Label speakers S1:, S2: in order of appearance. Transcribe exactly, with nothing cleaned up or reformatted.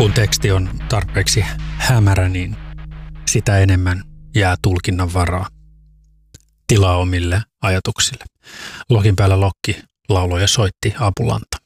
S1: Kun teksti on tarpeeksi hämärä, niin sitä enemmän jää tulkinnan varaa. Tilaa omille ajatuksille. Lokin päällä lokki lauloi ja soitti Apulanta.